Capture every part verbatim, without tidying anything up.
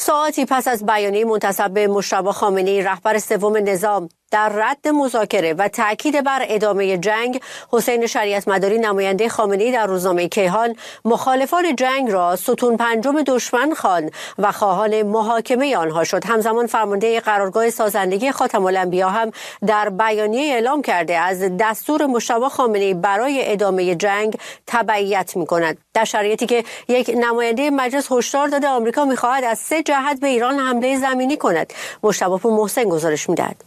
ساعتی پس از بیانیه منتسب به مجتبی خامنه‌ای رهبر سوم نظام در رد مذاکره و تاکید بر ادامه جنگ، حسین شریعت مداری نماینده خامنه‌ای در روزنامه کیهان مخالفان جنگ را ستون پنجم دشمن خواند و خواهان محاکمه آنها شد. همزمان فرمانده قرارگاه سازندگی خاتم الانبیا هم در بیانیه اعلام کرده از دستور مجتبی خامنه‌ای برای ادامه جنگ تبعیت می‌کند، در شرایطی که یک نماینده مجلس هشدار داده آمریکا می‌خواهد از سه جهت به ایران حمله زمینی کند. مجتبی پور محسن گزارش می‌دهد.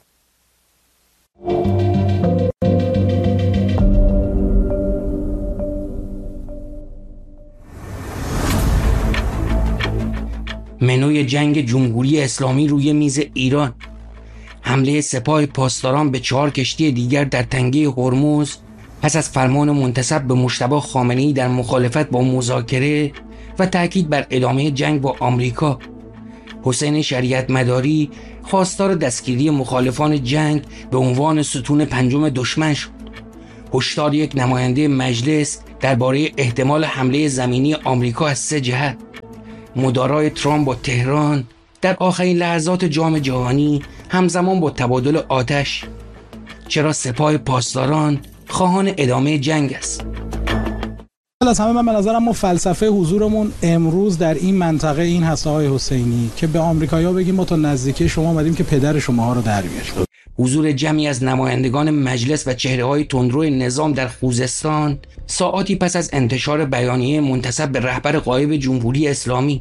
منوی جنگ جمهوری اسلامی روی میز ایران. حمله سپاه پاسداران به چهار کشتی دیگر در تنگه هرمز پس از فرمان منتسب به مجتبی خامنه‌ای در مخالفت با مذاکره و تاکید بر ادامه جنگ با آمریکا. حسین شریعت مداری خواستار دستگیری مخالفان جنگ به عنوان ستون پنجم دشمن شد. هشدار یک نماینده مجلس درباره احتمال حمله زمینی آمریکا از سه جهت. مدارای ترامپ با تهران در آخرین لحظات جام جهانی همزمان با تبادل آتش. چرا سپاه پاسداران خواهان ادامه جنگ است؟ از همه من به نظرم ما فلسفه حضورمون امروز در این منطقه این هست آقای حسینی که به آمریکایی‌ها بگیم ما تا نزدیکی شما اومدیم که پدر شماها رو در بیاریم. حضور جمعی از نمایندگان مجلس و چهره‌های تندرو نظام در خوزستان ساعاتی پس از انتشار بیانیه منتسب به رهبر غایب جمهوری اسلامی.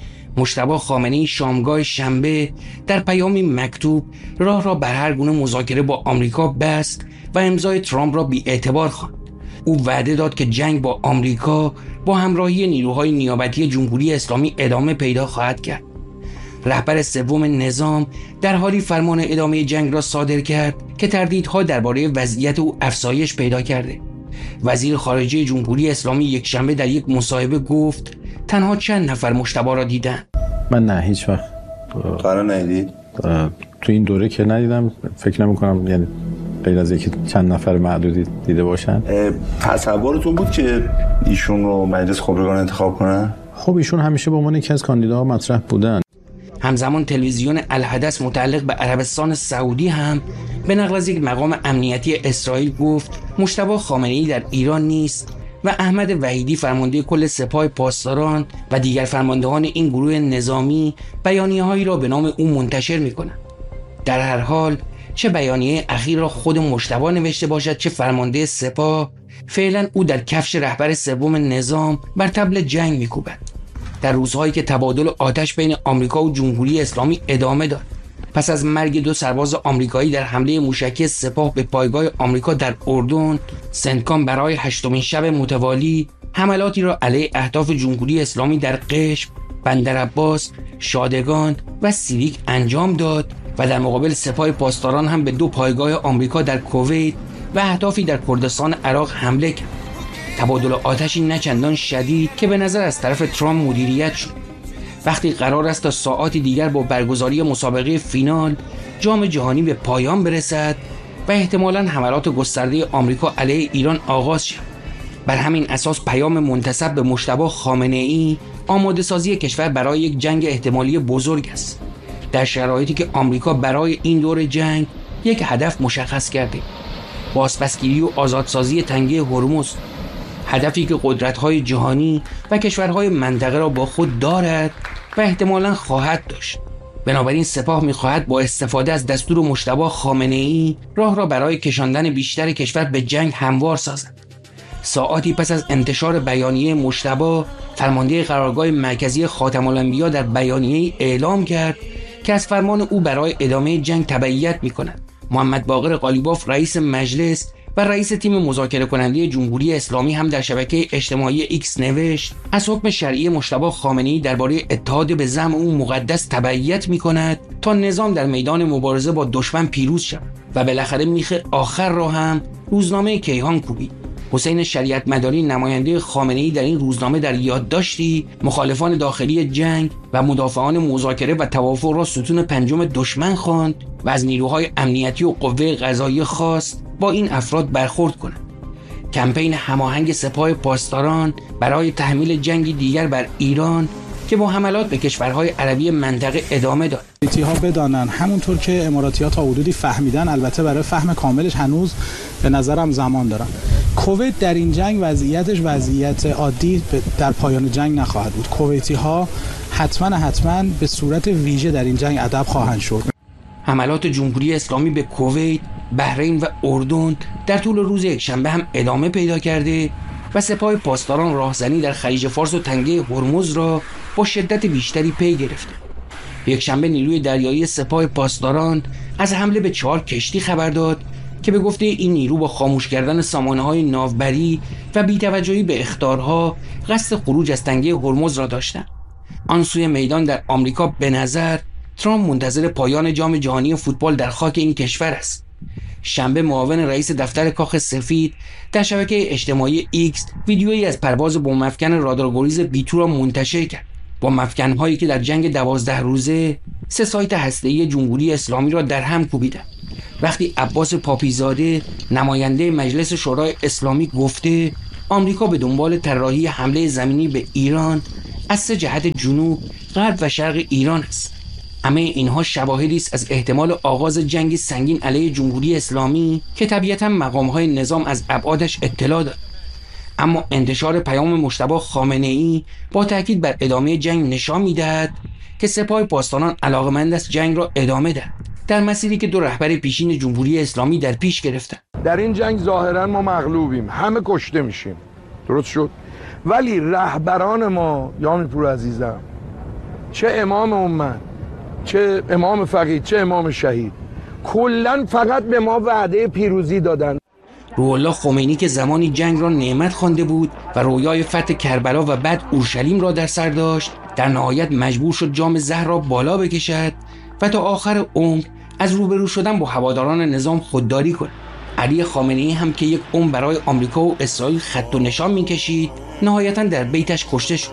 مجتبی خامنه‌ای شامگاه شنبه در پیامی مکتوب راه را بر هر گونه مذاکره با آمریکا بست و امضای ترامپ را بی‌اعتبار خواند. او وعده داد که جنگ با آمریکا با همراهی نیروهای نیابتی جمهوری اسلامی ادامه پیدا خواهد کرد. رهبر سوم نظام در حالی فرمان ادامه جنگ را صادر کرد که تردیدها درباره وضعیت او افزایش پیدا کرده. وزیر خارجه جمهوری اسلامی یکشنبه در یک مصاحبه گفت تنها چند نفر مجتبی را دیدن. من نه هیچ وقت قرار ندید؟ تو این دوره که ندیدم، فکر نمی کنم یعنی غیر از اینکه چند نفر معدودی دیده باشن. تصورتون بود که ایشون رو مجلس خبرگان انتخاب کنن؟ خب ایشون همیشه به عنوان یکی از کاندیداها مطرح بودن. همزمان تلویزیون الحدث متعلق به عربستان سعودی هم به نقل از یک مقام امنیتی اسرائیل گفت مجتبی خامنه‌ای در ایران نیست و احمد وحیدی فرمانده کل سپاه پاسداران و دیگر فرماندهان این گروه نظامی بیانیه‌هایی را به نام او منتشر می‌کنند. در هر حال چه بیانیه اخیر را خود مجتبی نوشته باشد چه فرمانده سپاه، فعلا او در کفش رهبر سوم نظام بر طبل جنگ می‌کوبد. در روزهایی که تبادل آتش بین آمریکا و جمهوری اسلامی ادامه داد پس از مرگ دو سرباز آمریکایی در حمله موشکی سپاه به پایگاه آمریکا در اردن، سنتکام برای هشتمین شب متوالی حملاتی را علیه اهداف جمهوری اسلامی در قشم، بندرعباس، شادگان و سیریک انجام داد و در مقابل سپاه پاسداران هم به دو پایگاه آمریکا در کویت و اهدافی در کردستان عراق حمله کرد. تبادل آتشی نچندان شدید که به نظر از طرف ترامپ مدیریت شد. وقتی قرار است تا ساعاتی دیگر با برگزاری مسابقه فینال جام جهانی به پایان برسد و احتمالاً حملات گسترده آمریکا علیه ایران آغاز شد. بر همین اساس پیام منتسب به مجتبی خامنه‌ای آماده سازی کشور برای یک جنگ احتمالی بزرگ است، در شرایطی که آمریکا برای این دور جنگ یک هدف مشخص کرده: بازپسگیری و آزادسازی تنگه هرمز، هدفی که قدرت‌های جهانی و کشورهای منطقه را با خود دارد و احتمالاً خواهد داشت. بنابراین سپاه می‌خواهد با استفاده از دستور مجتبی خامنه‌ای راه را برای کشاندن بیشتر کشور به جنگ هموار سازد. ساعاتی پس از انتشار بیانیه مجتبی، فرمانده قرارگاه مرکزی خاتم الانبیا در بیانیه اعلام کرد که از فرمان او برای ادامه جنگ تبعیت می‌کند. محمد باقر قالیباف رئیس مجلس و رئیس تیم مذاکره کننده جمهوری اسلامی هم در شبکه اجتماعی ایکس نوشت از حکم شرعی مجتبی خامنه‌ای درباره اتحاد به زعم او مقدس تبعیت می‌کند تا نظام در میدان مبارزه با دشمن پیروز شود و بالاخره میخ آخر را هم روزنامه کیهان کوبید. حسین شریعت مداری نماینده خامنه‌ای در این روزنامه در یادداشتی مخالفان داخلی جنگ و مدافعان مذاکره و توافق را ستون پنجم دشمن خواند و از نیروهای امنیتی و قوه قضاییه خواست با این افراد برخورد کنند. کمپین هماهنگ سپاه پاسداران برای تحمیل جنگی دیگر بر ایران که با حملات به کشورهای عربی منطقه ادامه داد. ها بدانن همونطور که اماراتی‌ها تا حدودی فهمیدن، البته برای فهم کاملش هنوز به نظرم زمان دارن. کویت در این جنگ وضعیتش وضعیت عادی در پایان جنگ نخواهد بود. کویتی‌ها حتما حتما به صورت ویژه در این جنگ ادب خواهند شد. حملات جمهوری اسلامی به کویت، بحرین و اردن در طول روز یکشنبه هم ادامه پیدا کرده و سپاه پاسداران راهزنی در خلیج فارس و تنگه هرمز را با شدت بیشتری پی گرفته. یکشنبه نیروی دریایی سپاه پاسداران از حمله به چهار کشتی خبر داد که به گفته این نیرو با خاموش کردن سامانه‌های ناوبری و بی‌توجهی به اخطارها قصد خروج از تنگه هرمز را داشتند. آن سوی میدان در آمریکا به نظر ترامپ منتظر پایان جام جهانی فوتبال در خاک این کشور است. شنبه معاون رئیس دفتر کاخ سفید در شبکه اجتماعی ایکس ویدیویی از پرواز بمب افکن رادارگریز بی تو را منتشر کرد. بمب افکن‌هایی که در جنگ دوازده روزه سه سایت هسته‌ای جمهوری اسلامی را در هم کوبیدند. وقتی عباس پاپیزاده نماینده مجلس شورای اسلامی گفته آمریکا به دنبال طراحی حمله زمینی به ایران از سه جهت جنوب، غرب و شرق ایران است. همه اینها شواهدی است از احتمال آغاز جنگ سنگین علیه جمهوری اسلامی که طبیعتاً مقام‌های نظام از ابعادش اطلاع دارد. اما انتشار پیام مجتبی خامنه‌ای با تاکید بر ادامه جنگ نشان می‌دهد که سپاه پاسداران علاقه‌مند است جنگ را ادامه دهد در مسیری که دو رهبر پیشین جمهوری اسلامی در پیش گرفتند. در این جنگ ظاهراً ما مغلوبیم، همه کشته میشیم، درست شد، ولی رهبران ما یامی پور عزیزم، چه امام امت، چه امام فقیه، چه امام شهید، کلاً فقط به ما وعده پیروزی دادن. روح الله خمینی که زمانی جنگ را نعمت خوانده بود و رویای فتح کربلا و بعد اورشلیم را در سر داشت، در نهایت مجبور شد جام زهر را بالا بکشد و تا آخر عمر از روبرو شدن با هواداران نظام خودداری کند. علی خامنه‌ای هم که یک عمر برای آمریکا و اسرائیل خط و نشان می‌کشید، نهایتاً در بیتش کشته شد.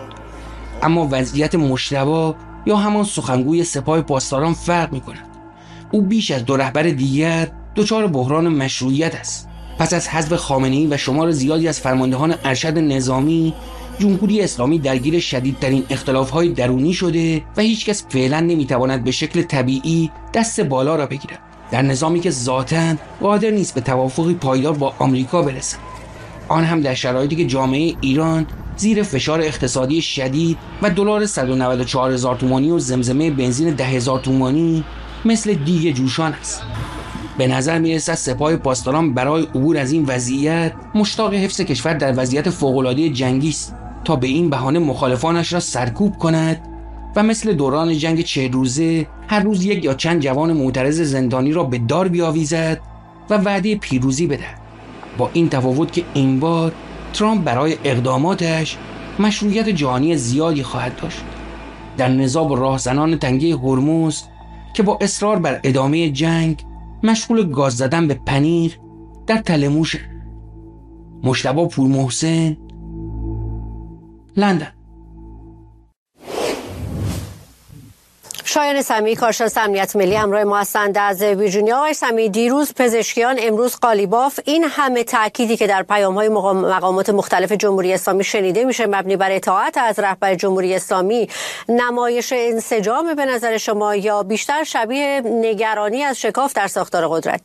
اما وضعیت مجتبی یا همان سخنگوی سپاه پاسداران فرق می‌کند. او بیش از دو رهبر دیگر دچار بحران مشروعیت است. پس از حذف خامنه‌ای و شمار زیادی از فرماندهان ارشد نظامی، جمهوری اسلامی درگیر شدیدترین اختلاف‌های درونی شده و هیچکس فعلا نمی‌تواند به شکل طبیعی دست بالا را بگیرد در نظامی که ذاتاً قادر نیست به توافقی پایدار با آمریکا برسد، آن هم در شرایطی که جامعه ایران زیر فشار اقتصادی شدید و دلار صد و نود و چهار هزار تومانی و زمزمه بنزین ده هزار تومانی مثل دیگ جوشان است. به نظر می‌رسد سپاه پاسداران برای عبور از این وضعیت مشتاق حفظ کشور در وضعیت فوق‌العاده جنگی است تا به این بهانه مخالفانش را سرکوب کند و مثل دوران جنگ چهل روزه هر روز یک یا چند جوان معترض زندانی را به دار بیاویزد و وعده پیروزی بدهد. با این تفاوت که این بار ترامپ برای اقداماتش مشروعیت جهانی زیادی خواهد داشت. در نزاع راهزنان تنگه هرمز که با اصرار بر ادامه جنگ مشغول گاز زدن به پنیر در تلموش. مجتبی پورمحسن، لندن. شایان سمیعی، کارشناس امنیت ملی، همراه ما هستند از ویرجینیا. آقای سمیعی، دیروز پزشکیان، امروز قالیباف، این همه تأکیدی که در پیام‌های مقامات مختلف جمهوری اسلامی شنیده میشه مبنی بر اطاعت از رهبر جمهوری اسلامی، نمایش انسجام به نظر شما یا بیشتر شبیه نگرانی از شکاف در ساختار قدرت؟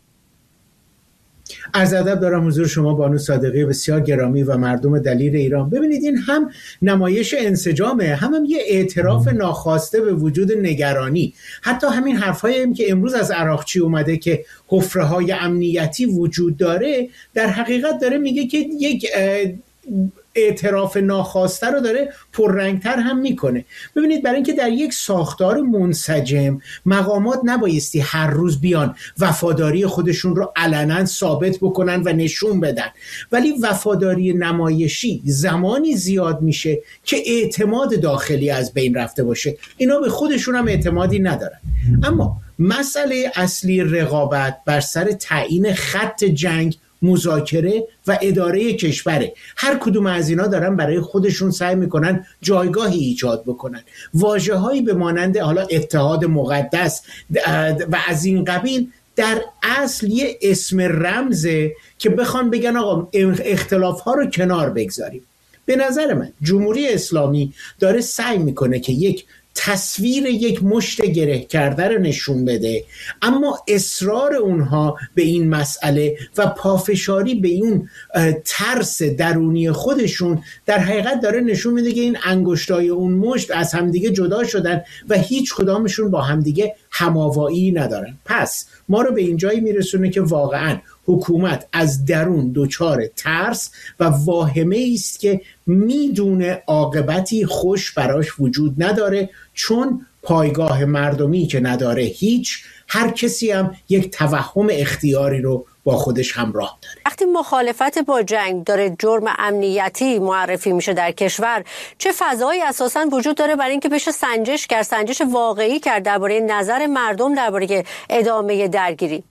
عرض ادب دارم حضور شما بانو صادقی بسیار گرامی و مردم دلیر ایران. ببینید این هم نمایش انسجامه، هم, هم یه اعتراف ناخواسته به وجود نگرانی. حتی همین حرفایی که امروز از عراقچی اومده که حفره‌های امنیتی وجود داره، در حقیقت داره میگه که یک اعتراف ناخواسته رو داره پررنگتر هم میکنه. ببینید برای اینکه در یک ساختار منسجم مقامات نبایستی هر روز بیان وفاداری خودشون رو علنا ثابت بکنن و نشون بدن، ولی وفاداری نمایشی زمانی زیاد میشه که اعتماد داخلی از بین رفته باشه. اینا به خودشون هم اعتمادی ندارن. اما مسئله اصلی رقابت بر سر تعیین خط جنگ، مذاکره و اداره کشوره. هر کدوم از اینا دارن برای خودشون سعی میکنن جایگاهی ایجاد بکنن. واژه‌هایی به مانند حالا اتحاد مقدس و از این قبیل در اصل یه اسم رمزه که بخوان بگن آقا اختلاف ها رو کنار بگذاریم. به نظر من جمهوری اسلامی داره سعی میکنه که یک تصویر یک مشت گره کرده رو نشون بده، اما اصرار اونها به این مسئله و پافشاری به اون ترس درونی خودشون در حقیقت داره نشون میده که این انگشتای اون مشت از همدیگه جدا شدن و هیچ کدامشون با همدیگه هماوایی ندارن. پس ما رو به این جایی میرسونه که واقعاً حکومت از درون دچار ترس و واهمه است که میدونه عاقبتی خوش براش وجود نداره، چون پایگاه مردمی که نداره هیچ، هر کسی هم یک توهم اختیاری رو با خودش همراه داره. وقتی مخالفت با جنگ داره جرم امنیتی معرفی میشه در کشور، چه فضایی اساساً وجود داره برای اینکه بشه سنجش کرد، سنجش واقعی کرد درباره نظر مردم درباره ادامه درگیری؟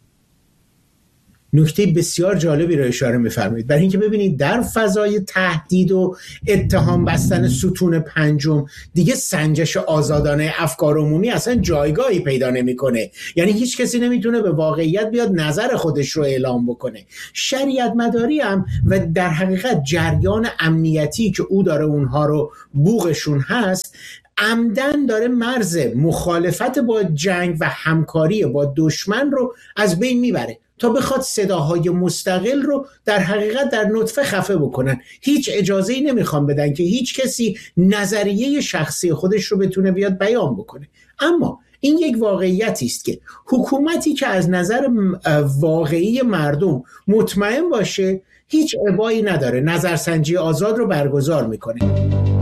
نکته بسیار جالبی رو اشاره می‌فرمایید، برای اینکه ببینید در فضای تهدید و اتهام بستن ستون پنجم دیگه سنجش آزادانه افکار عمومی اصلا جایگاهی پیدا نمی‌کنه. یعنی هیچ کسی نمیتونه به واقعیت بیاد نظر خودش رو اعلام بکنه. شریعت مداری هم و در حقیقت جریان امنیتی که او داره اونها رو بوقشون هست، عمدن داره مرز مخالفت با جنگ و همکاری با دشمن رو از بین میبره تا بخواد صداهای مستقل رو در حقیقت در نطفه خفه بکنن. هیچ اجازه‌ای نمیخوام بدن که هیچ کسی نظریه شخصی خودش رو بتونه بیاد بیان بکنه. اما این یک واقعیتی است که حکومتی که از نظر واقعی مردم مطمئن باشه هیچ ابایی نداره، نظرسنجی آزاد رو برگزار میکنه.